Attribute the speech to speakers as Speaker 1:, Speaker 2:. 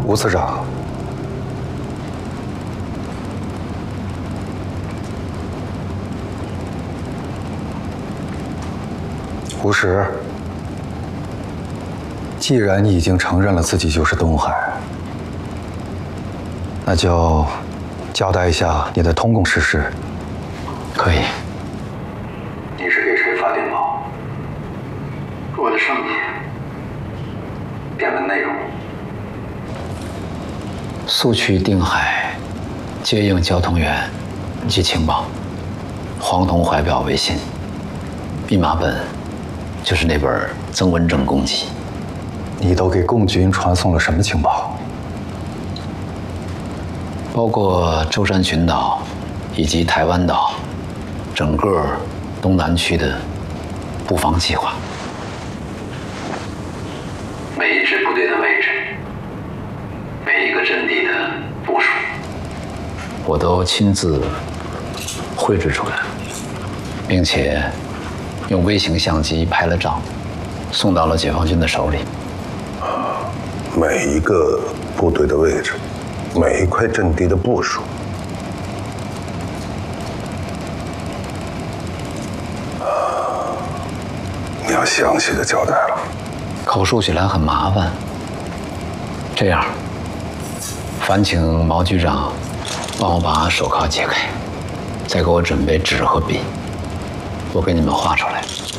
Speaker 1: 吴次长，吴石，既然你已经承认了自己就是东海，那就交代一下你的通共事实。
Speaker 2: 可以。
Speaker 1: 你是给谁发电报？
Speaker 2: 我的上级。
Speaker 1: 电文内容。
Speaker 2: 速去定海，接应交通员及情报。黄铜怀表为信，密码本就是那本曾文正公辑。
Speaker 1: 你都给共军传送了什么情报？
Speaker 2: 包括舟山群岛以及台湾岛整个东南区的布防计划，每一支部队的位置，每一个阵地的部署，我都亲自绘制出来，并且用微型相机拍了照，送到了解放军的手里。
Speaker 3: 每一个部队的位置，每一块阵地的部署，你要详细的交代了。
Speaker 2: 口述起来很麻烦。这样，烦请毛局长帮我把手铐解开，再给我准备纸和笔，我给你们画出来。